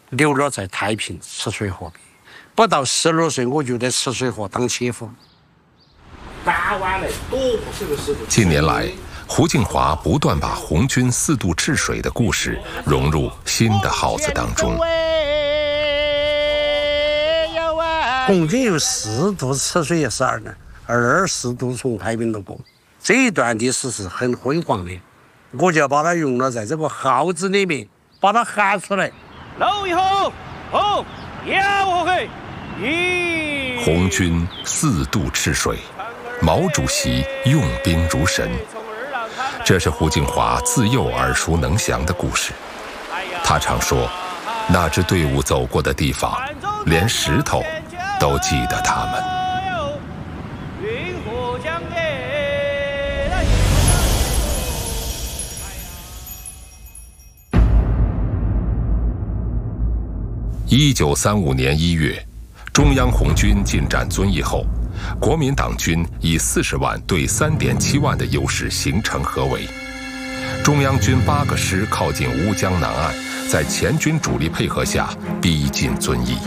留了在太平吃水河边。不到16岁，我就在吃水河当切夫。打完了多不是个事。 近年来，胡敬华不断把红军4渡赤水的故事融入新的号子当中。 红军有4渡赤水也是24渡从太平路过，这一段历史是很辉煌的。我就要把它用了在这个号子里面，把它喊出来。 老以后，好，要我会。 红军4渡赤水，毛主席用兵如神。这是胡敬华自幼耳熟能详的故事。他常说，那支队伍走过的地方，连石头都记得他们。1935年1月，中央红军进占遵义后，国民党军以40万对3.7万的优势形成合围。中央军8个师靠近乌江南岸，在前军主力配合下逼近遵义。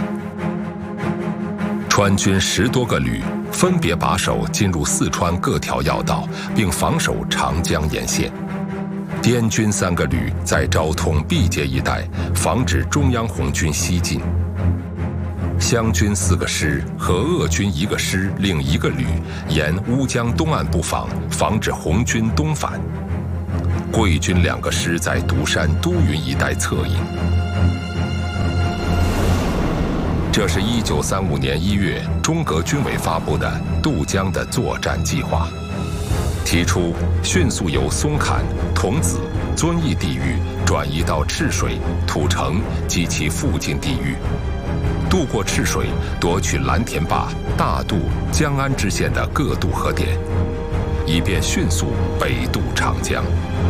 川军10多个旅分别把守进入四川各条要道，并防守长江沿线。滇军3个旅在昭通、毕节一带防止中央红军西进。湘军4个师和鄂军1个师另1个旅沿乌江东岸布防，防止红军东返。桂军2个师在独山、都匀一带策应。这是1935年1月中革军委发布的渡江的作战计划，提出迅速由松坎、桐梓、遵义地域转移到赤水、土城及其附近地域，渡过赤水，夺取蓝田坝、大渡、江安支线的各渡河点，以便迅速北渡长江。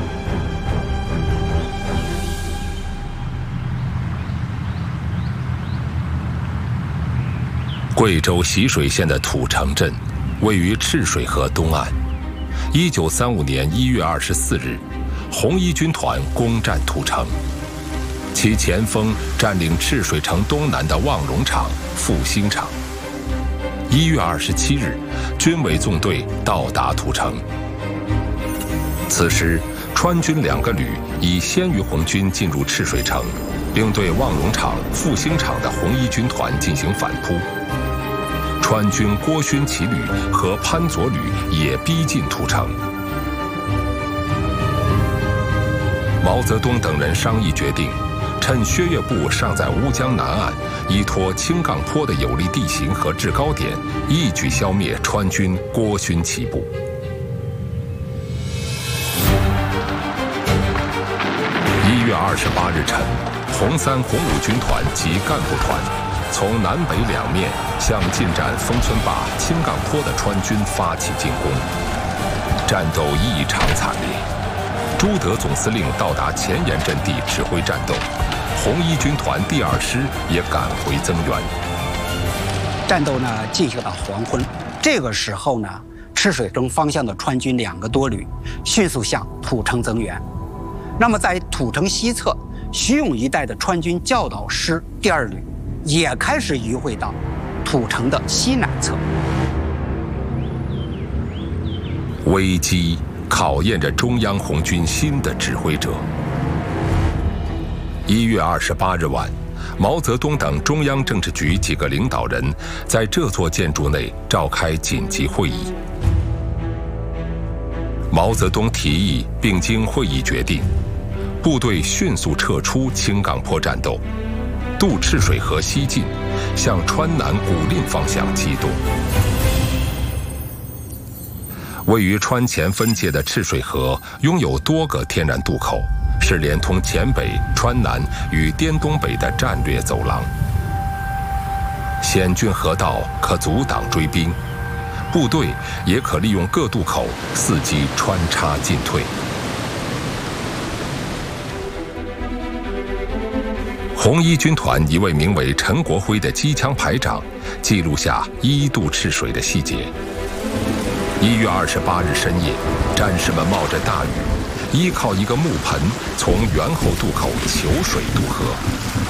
贵州习水县的土城镇位于赤水河东岸。1935年1月24日，红一军团攻占土城，其前锋占领赤水城东南的望荣场、复兴场。1月27日，军委纵队到达土城。此时，川军2个旅已先于红军进入赤水城，并对望荣场、复兴场的红一军团进行反扑。川军郭勋奇旅和潘左旅也逼近土城。毛泽东等人商议决定，趁薛岳部尚在乌江南岸，依托青岗坡的有利地形和制高点，一举消灭川军郭勋奇部。1月28日晨，红3、红5军团及干部团从南北2面向进占丰村坝、青岗坡的川军发起进攻，战斗异常惨烈。朱德总司令到达前沿阵地指挥战斗，红一军团第2师也赶回增援。 战斗呢进行到黄昏，这个时候呢，赤水城方向的川军2个多旅迅速向土城增援。那么在土城西侧徐永一带的川军教导师第2旅也开始迂回到土城的西南侧。 危机考验着中央红军新的指挥者。1月28日晚，毛泽东等中央政治局几个领导人在这座建筑内召开紧急会议。毛泽东提议，并经会议决定，部队迅速撤出青岗坡战斗，渡赤水河西进，向川南古蔺方向机动。位于川黔分界的赤水河拥有多个天然渡口，是连通黔北、川南与滇东北的战略走廊。险峻河道可阻挡追兵，部队也可利用各渡口伺机穿插进退。红一军团一位名为陈国辉的机枪排长记录下1渡赤水的细节。1月28日深夜，战士们冒着大雨，依靠一个木盆从猿后渡口求水渡河。